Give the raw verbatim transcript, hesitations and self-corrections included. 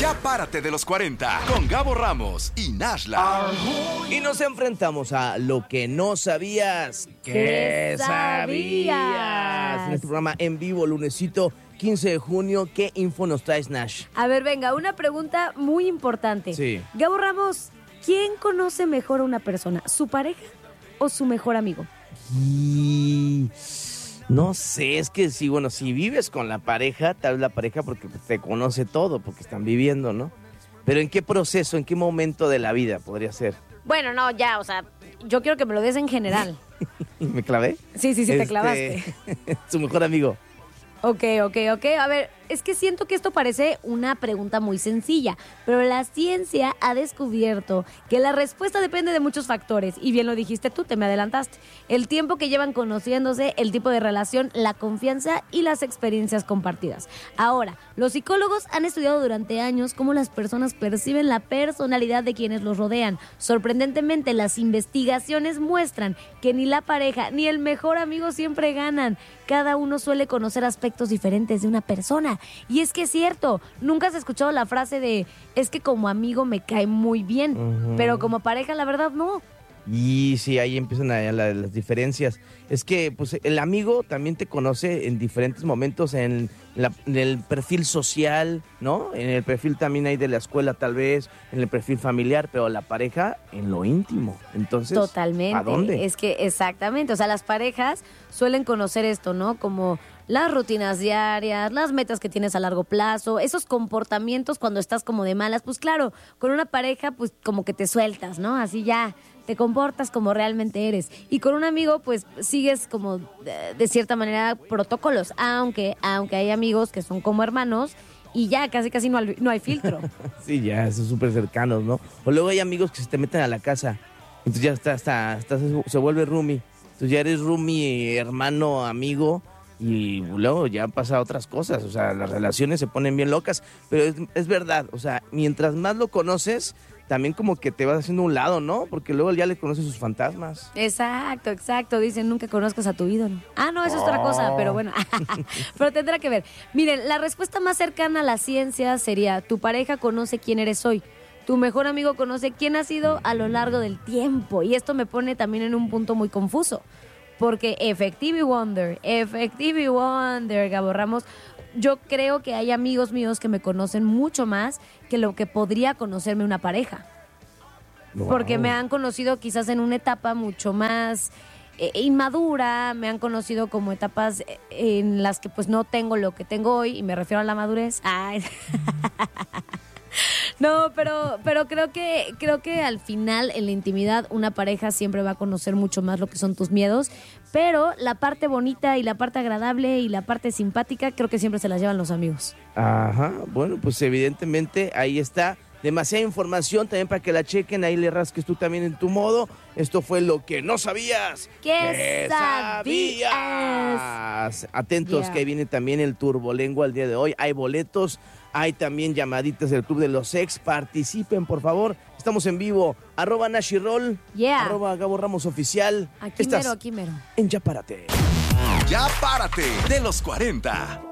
Ya párate de los cuarenta con Gabo Ramos y Nashla. Y nos enfrentamos a lo que no sabías. ¿Qué sabías? En este programa en vivo, lunesito quince de junio. ¿Qué info nos traes, Nash? A ver, venga, una pregunta muy importante. Sí. Gabo Ramos, ¿quién conoce mejor a una persona? ¿Su pareja o su mejor amigo? Y... no sé, es que sí, bueno, si vives con la pareja, tal vez la pareja porque te conoce todo, porque están viviendo, ¿no? Pero ¿en qué proceso, en qué momento de la vida podría ser? Bueno, no, ya, o sea, yo quiero que me lo des en general. ¿Me clavé? Sí, sí, sí, te Este, clavaste. Su mejor amigo. Ok, ok, ok. A ver, es que siento que esto parece una pregunta muy sencilla, pero la ciencia ha descubierto que la respuesta depende de muchos factores. Y bien lo dijiste tú, te me adelantaste. El tiempo que llevan conociéndose, el tipo de relación, la confianza y las experiencias compartidas. Ahora, los psicólogos han estudiado durante años cómo las personas perciben la personalidad de quienes los rodean. Sorprendentemente, las investigaciones muestran que ni la pareja ni el mejor amigo siempre ganan. Cada uno suele conocer aspectos diferentes de una persona. Y es que es cierto, nunca has escuchado la frase de es que como amigo me cae muy bien, uh-huh. pero como pareja la verdad no. Y sí, ahí empiezan a, la, las diferencias. Es que pues el amigo también te conoce en diferentes momentos, en, la, en el perfil social, ¿no? En el perfil también hay de la escuela tal vez, en el perfil familiar, pero la pareja en lo íntimo. Entonces, totalmente. ¿a dónde? Es que exactamente, o sea, las parejas suelen conocer esto, ¿no? Como las rutinas diarias, las metas que tienes a largo plazo, esos comportamientos cuando estás como de malas, pues claro, con una pareja pues como que te sueltas, ¿no? Así ya te comportas como realmente eres. Y con un amigo pues sigues como de, de cierta manera protocolos, aunque, aunque hay amigos que son como hermanos y ya casi casi no hay, no hay filtro. Sí, ya, son súper cercanos, ¿no? O luego hay amigos que se te meten a la casa, entonces ya está, está, está, se vuelve roomie, entonces ya eres roomie, hermano, amigo. Y luego ya han pasado otras cosas, o sea, las relaciones se ponen bien locas, pero es, es verdad, o sea, mientras más lo conoces, también como que te vas haciendo un lado, ¿no? Porque luego ya le conoces sus fantasmas. Exacto, exacto, dicen nunca conozcas a tu ídolo. Ah, no, eso es otra cosa, pero bueno, pero tendrá que ver. Miren, la respuesta más cercana a la ciencia sería, tu pareja conoce quién eres hoy. Tu mejor amigo conoce quién has sido a lo largo del tiempo, y esto me pone también en un punto muy confuso. Porque Effective Wonder, Effective Wonder, Gabo Ramos, yo creo que hay amigos míos que me conocen mucho más que lo que podría conocerme una pareja. Wow. Porque me han conocido quizás en una etapa mucho más eh, inmadura, me han conocido como etapas en las que pues no tengo lo que tengo hoy, y me refiero a la madurez. Ay. No, pero, pero creo que, creo que al final, en la intimidad, una pareja siempre va a conocer mucho más lo que son tus miedos, pero la parte bonita y la parte agradable y la parte simpática, creo que siempre se las llevan los amigos. Ajá, bueno, pues evidentemente ahí está. Demasiada información también para que la chequen, ahí le rasques tú también en tu modo. Esto fue lo que no sabías. ¿Qué sabías? sabías? Atentos, yeah. Que ahí viene también el Turbolengua el día de hoy. Hay boletos, hay también llamaditas del Club de los Ex. Participen, por favor. Estamos en vivo. Arroba Nashirol. Yeah. Arroba Gabo Ramos Oficial. Aquí Estás mero, aquí mero. En Ya Párate. Ya Párate de los cuarenta.